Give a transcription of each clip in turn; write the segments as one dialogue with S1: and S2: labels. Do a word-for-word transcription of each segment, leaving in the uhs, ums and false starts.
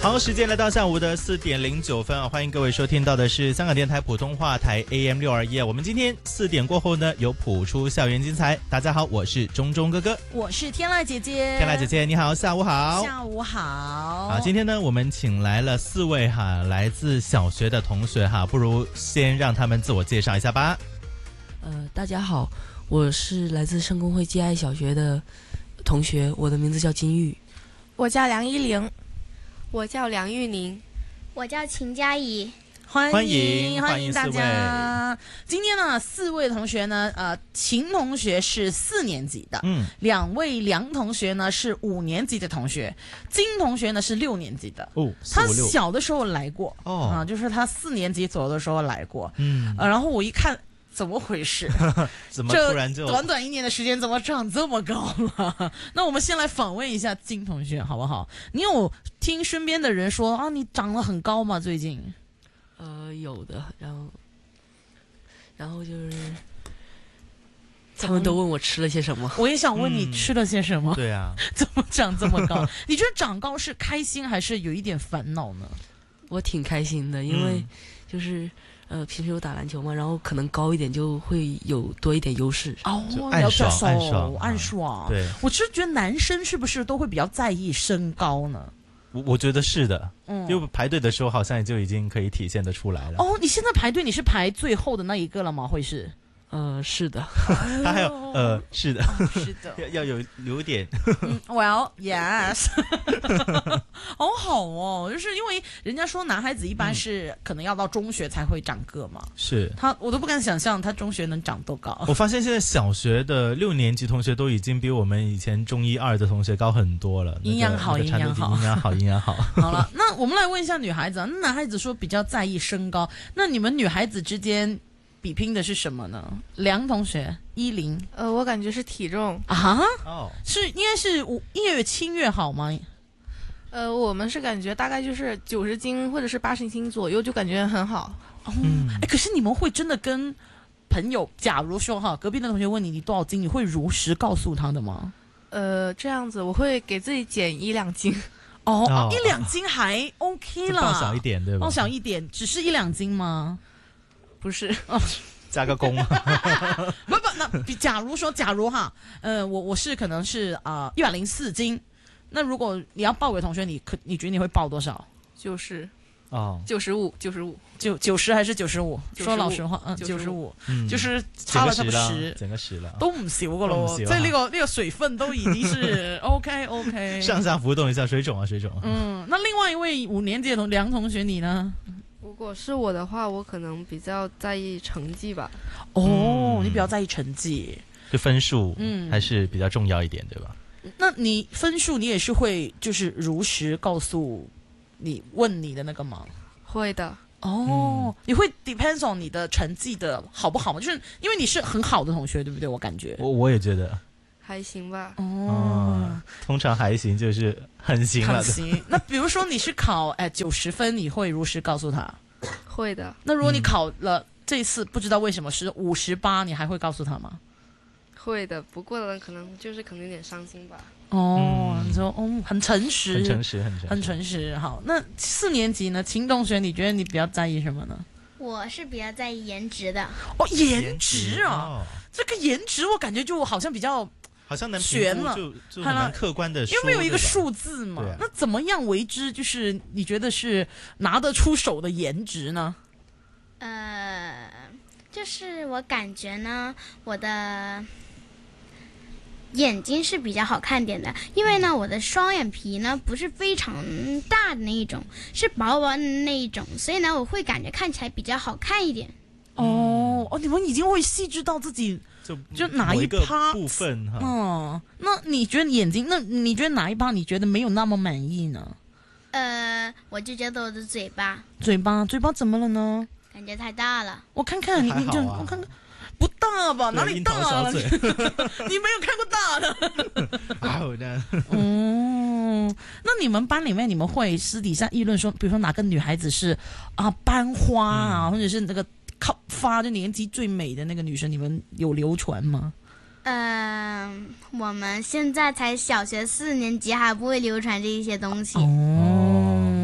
S1: 好，时间来到下午的四点零九分啊，欢迎各位收听到的是香港电台普通话台 A M 六二一。我们今天四点过后呢，有普出校园精彩。大家好，我是钟钟哥哥，
S2: 我是天籁姐姐。
S1: 天籁姐姐，你好，下午好。
S2: 下午好。
S1: 好，今天呢，我们请来了四位哈来自小学的同学哈，不如先让他们自我介绍一下吧。
S3: 呃，大家好，我是来自圣公会基爱小学的同学，我的名字叫金玉。
S4: 我叫梁依玲。
S5: 我叫梁玉宁。
S6: 我叫秦佳怡。
S2: 欢迎
S1: 欢
S2: 迎大家！今天呢，四位同学呢，呃，秦同学是四年级的，嗯，两位梁同学呢是五年级的同学，金同学呢是六年级的。
S1: 哦，
S2: 他小的时候来过，
S1: 哦，
S2: 啊，就是他四年级左右的时候来过，
S1: 嗯，
S2: 呃，然后我一看。怎么回事？
S1: 怎么突然就
S2: 短短一年的时间，怎么长这么高了？那我们先来访问一下金同学，好不好？你有听身边的人说啊，你长得很高吗？最近？
S3: 呃，有的，然后，然后就是他们都问我吃了些什么。
S2: 我也想问你吃了些什么？
S1: 嗯、对啊，
S2: 怎么长这么高？你觉得长高是开心还是有一点烦恼呢？
S3: 我挺开心的，因为就是。嗯呃，平时有打篮球嘛，然后可能高一点就会有多一点优势
S2: 哦，
S1: 暗爽暗爽
S2: 暗爽。
S1: 对，
S2: 我其实觉得男生是不是都会比较在意身高呢？
S1: 我我觉得是的，
S2: 嗯，
S1: 就排队的时候好像就已经可以体现得出来了。
S2: 哦，你现在排队你是排最后的那一个了吗？会是？
S3: 呃，是的，
S1: 他还有呃，是的，
S2: 哦、是的，
S1: 要要有有点。
S2: 嗯、well, yes 好好哦，就是因为人家说男孩子一般是可能要到中学才会长个嘛，
S1: 是
S2: 他我都不敢想象他中学能长多高。
S1: 我发现现在小学的六年级同学都已经比我们以前中一二的同学高很多了，
S2: 营养好，营养好，
S1: 营养好，营养好。
S2: 好了，那我们来问一下女孩子啊，那男孩子说比较在意身高，那你们女孩子之间比拼的是什么呢？梁同学，依林，
S4: 呃，我感觉是体重
S2: 啊，
S1: 哦，
S2: 是应该是越轻越好吗？
S4: 呃，我们是感觉大概就是九十斤或者是八十斤左右，就感觉很好。
S2: 哦，哎，可是你们会真的跟朋友，假如说哈，隔壁的同学问你你多少斤，你会如实告诉他的吗？
S4: 呃，这样子我会给自己减一两斤。
S2: 哦，哦一两斤还 OK 啦，
S1: 报小一点对吧？
S2: 报小一点，只是一两斤吗？
S4: 不是，
S2: 哦，
S1: 加个工。
S2: 不不，那假如说，假如哈，呃，我我是可能是啊一百零四斤，那如果你要报给同学，你可你觉得你会报多少？
S4: 九十，
S1: 哦，
S4: 九十五，九十五，
S2: 九九十还是九十五？说老实话，嗯，九十五，就是差了差不多十，
S1: 整个十了，
S2: 都唔少噶咯，即係呢個呢個水分都已經是 OK OK，
S1: 上下浮動一下，水腫啊水腫。
S2: 嗯，那另外一位五年級的同梁同學你呢？
S5: 如果是我的话，我可能比较在意成绩吧。
S2: 哦，嗯、你比较在意成绩，
S1: 就分数，嗯，还是比较重要一点，对吧？
S2: 那你分数你也是会就是如实告诉你问你的那个吗？
S5: 会的。
S2: 哦、嗯，你会 depends on 你的成绩的好不好吗？就是因为你是很好的同学，对不对？我感觉。
S1: 我我也觉得。
S5: 还行吧。
S2: 哦、
S1: 嗯，通常还行，就是很行了。
S2: 很行。那比如说你是考哎九十分，你会如实告诉他？
S5: 会的。
S2: 那如果你考了、嗯、这次不知道为什么是五十八，你还会告诉他吗？
S5: 会的，不过呢，可能就是可能有点伤心吧。
S2: 哦，你说哦，很诚实，
S1: 很诚实，很诚实，
S2: 很诚实。好，那四年级呢？秦同学，你觉得你比较在意什么呢？
S6: 我是比较在意颜值的。
S2: 哦，颜值啊，
S1: 哦、
S2: 这个颜值我感觉就好像比较。
S1: 好像能
S2: 悬了，
S1: 就就很难客观的说，
S2: 因为没有一个数字嘛。啊、那怎么样为之？就是你觉得是拿得出手的颜值呢？
S6: 呃，就是我感觉呢，我的眼睛是比较好看点的，因为呢，我的双眼皮呢不是非常大的那一种，是薄薄的那一种，所以呢，我会感觉看起来比较好看一点。
S2: 哦哦，你们已经会细致到自己。
S1: 就
S2: 就哪一趴
S1: 部分哈？
S2: 嗯，那你觉得眼睛？那你觉得哪一趴你觉得没有那么满意呢？
S6: 呃，我就觉得我的嘴巴。
S2: 嘴巴，嘴巴怎么了呢？
S6: 感觉太大了。
S2: 我看看你，你就我看看，不大吧？哪里大了？你, 你没有看过大的。
S1: 好的。
S2: 嗯，那你们班里面，你们会私底下议论说，比如说哪个女孩子是啊班花啊，嗯、或者是那个。靠发就年纪最美的那个女生，你们有流传吗？
S6: 嗯、呃，我们现在才小学四年级，还不会流传这一些东西。
S2: 哦，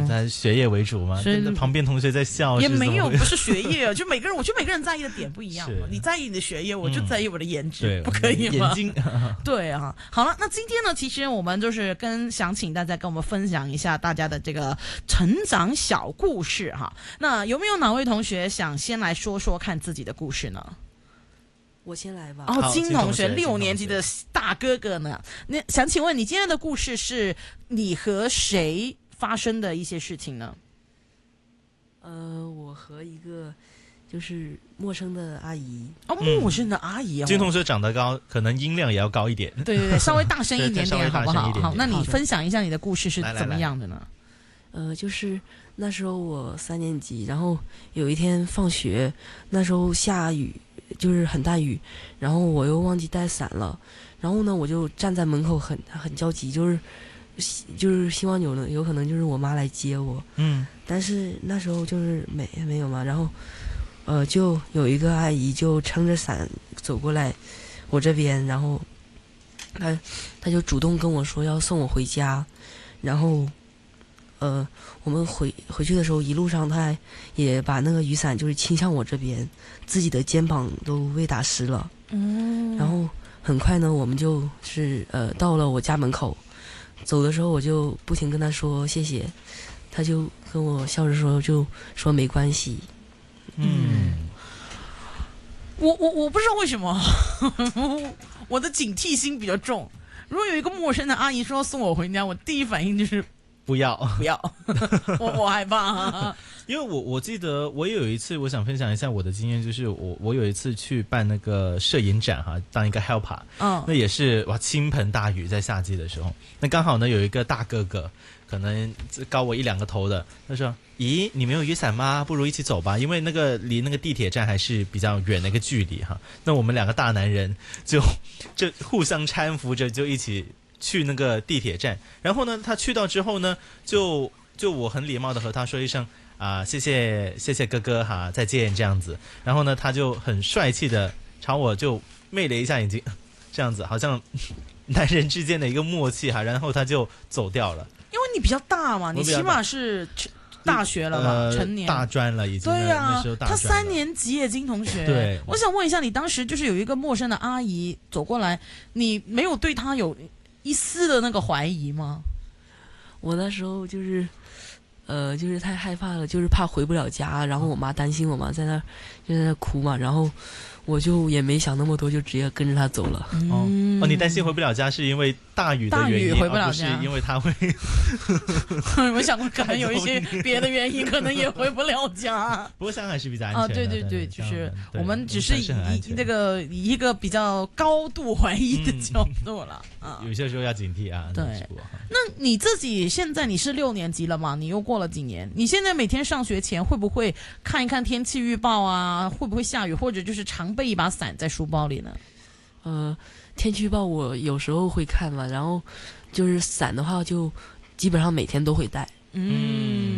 S1: 在学业为主嘛，
S2: 所以
S1: 旁边同学在笑，
S2: 也
S1: 是怎么回
S2: 没有不是学业啊，就每个人，我觉得每个人在意的点不一样嘛
S1: 是。
S2: 你在意你的学业，我就在意我的颜值，
S1: 对，
S2: 不可以吗？
S1: 眼睛，
S2: 对啊，好了，那今天呢，其实我们就是跟想请大家跟我们分享一下大家的这个成长小故事哈。那有没有哪位同学想先来说说看自己的故事呢？
S3: 我先来吧。
S2: 哦，
S1: 好
S2: 金同学，
S1: 金同学
S2: 六年级的大哥哥呢？那想请问你今天的故事是你和谁发生的一些事情呢？
S3: 呃，我和一个就是陌生的阿姨，
S2: 哦，
S1: 嗯
S2: 陌生的阿姨哦，
S1: 金同学长得高，可能音量也要高一点。
S2: 对对对，稍微大声一点
S1: 对稍微
S2: 点，好不好？
S1: 大声一点点
S2: 好，那你
S3: 好的
S2: 分享一下你的故事是
S1: 来来
S2: 怎么
S1: 来
S2: 样的呢？
S3: 呃，就是那时候我三年级，然后有一天放学，那时候下雨，就是很大雨，然后我又忘记带伞了，然后呢，我就站在门口很很着急，就是就是希望有能有可能就是我妈来接我，
S1: 嗯
S3: 但是那时候就是没没有嘛，然后呃，就有一个阿姨就撑着伞走过来我这边，然后她她就主动跟我说要送我回家，然后呃，我们回回去的时候，一路上她还也把那个雨伞就是倾向我这边，自己的肩膀都被打湿了。
S2: 嗯，
S3: 然后很快呢，我们就是呃到了我家门口，走的时候我就不停跟她说谢谢，她就跟我笑着说就说没关系。
S1: 嗯，
S2: 我我我不知道为什么，我的警惕心比较重。如果有一个陌生的阿姨说要送我回家，我第一反应就是
S1: 不要
S2: 不要，我我害怕。
S1: 因为我我记得我也有一次，我想分享一下我的经验，就是我我有一次去办那个摄影展哈，当一个 helper，
S2: 嗯，
S1: 那也是哇倾盆大雨，在夏季的时候，那刚好呢有一个大哥哥，可能高我一两个头的，他说：“咦，你没有雨伞吗？不如一起走吧，因为那个离那个地铁站还是比较远的一个距离哈。”那我们两个大男人就就互相搀扶着，就一起去那个地铁站。然后呢，他去到之后呢，就就我很礼貌的和他说一声。啊，谢谢谢谢哥哥哈，再见这样子。然后呢，他就很帅气的朝我就媚了一下眼睛，这样子好像男人之间的一个默契哈。然后他就走掉了。
S2: 因为你比较大嘛，你
S1: 我比较大
S2: 起码是大学了吧，
S1: 呃、
S2: 成年
S1: 大专了已经。
S2: 对呀、
S1: 那时候大
S2: 他
S1: 专了
S2: 三年级耶，金同学。
S1: 对，
S2: 我想问一下，你当时就是有一个陌生的阿姨走过来，你没有对她有一丝的那个怀疑吗？
S3: 我那时候就是呃，就是太害怕了，就是怕回不了家，然后我妈担心我嘛，在那就在那哭嘛，然后我就也没想那么多，就直接跟着她走了。
S1: 哦、
S2: 嗯、
S1: 哦，你担心回不了家是因为大雨的
S2: 大
S1: 原因，
S2: 雨回不了
S1: 而不是
S2: 家
S1: 因为他会。
S2: 我想过可能有一些别的原因，可能也回不了家。
S1: 不过香港还是比较安全的。
S2: 啊，对对对，
S1: 对
S2: 就是
S1: 对
S2: 我们只是以
S1: 是很安全
S2: 那个以一个比较高度怀疑的角度了、
S1: 嗯、
S2: 啊。
S1: 有些时候要警惕啊。
S2: 对，那你自己现在你是六年级了嘛？你又过了几年？你现在每天上学前会不会看一看天气预报啊？会不会下雨？或者就是常备一把伞在书包里呢？
S3: 呃，天气预报我有时候会看嘛，然后就是伞的话就基本上每天都会带。
S2: 嗯。